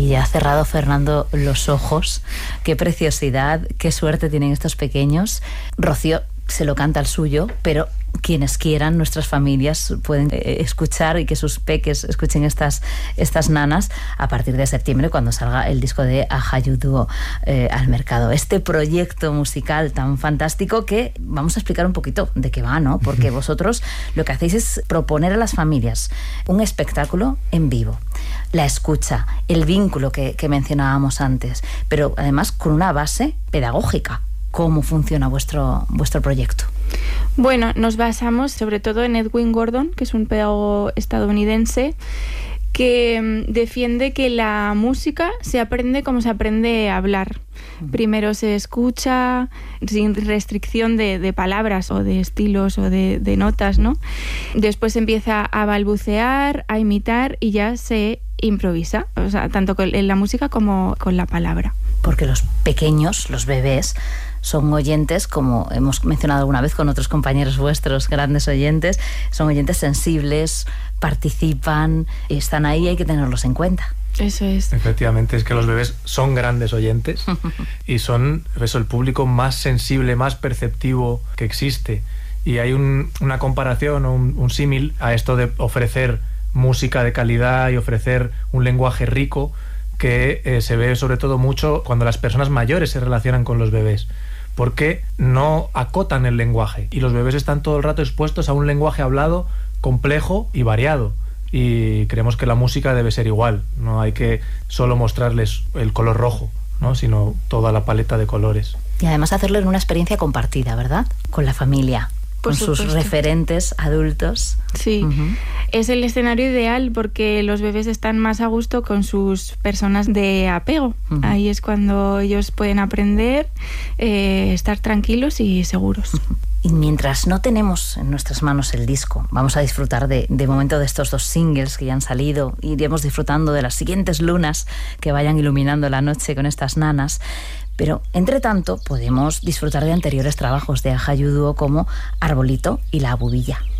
Y ya ha cerrado Fernando los ojos. Qué preciosidad, qué suerte tienen estos pequeños. Rocío se lo canta al suyo, pero quienes quieran, nuestras familias pueden escuchar y que sus peques escuchen estas nanas a partir de septiembre, cuando salga el disco de Ajayu Duo al mercado. Este proyecto musical tan fantástico que vamos a explicar un poquito de qué va, ¿no? Porque vosotros lo que hacéis es proponer a las familias un espectáculo en vivo, la escucha, el vínculo que mencionábamos antes, pero además con una base pedagógica. ¿Cómo funciona vuestro proyecto? Bueno, nos basamos sobre todo en Edwin Gordon, que es un pedagogo estadounidense que defiende que la música se aprende como se aprende a hablar. Primero se escucha sin restricción de palabras o de estilos o de notas, ¿no? Después se empieza a balbucear, a imitar y ya se improvisa, o sea, tanto en la música como con la palabra. Porque los pequeños, los bebés, son oyentes, como hemos mencionado alguna vez con otros compañeros vuestros, grandes oyentes, son oyentes sensibles, participan, están ahí, hay que tenerlos en cuenta. Eso es. Efectivamente, es que los bebés son grandes oyentes y son el público más sensible, más perceptivo que existe. Y hay una comparación o un símil a esto de ofrecer música de calidad y ofrecer un lenguaje rico que se ve sobre todo mucho cuando las personas mayores se relacionan con los bebés, porque no acotan el lenguaje y los bebés están todo el rato expuestos a un lenguaje hablado complejo y variado, y creemos que la música debe ser igual. No hay que solo mostrarles el color rojo, ¿no? Sino toda la paleta de colores. Y además hacerlo en una experiencia compartida, ¿verdad? Con la familia. Con sus referentes adultos. Sí, es el escenario ideal porque los bebés están más a gusto con sus personas de apego. Ahí es cuando ellos pueden aprender, estar tranquilos y seguros. Y mientras no tenemos en nuestras manos el disco, vamos a disfrutar de momento de estos 2 singles que ya han salido. Iremos disfrutando de las siguientes lunas que vayan iluminando la noche con estas nanas. Pero, entre tanto, podemos disfrutar de anteriores trabajos de Ajayu Duo como Arbolito y La Abubilla.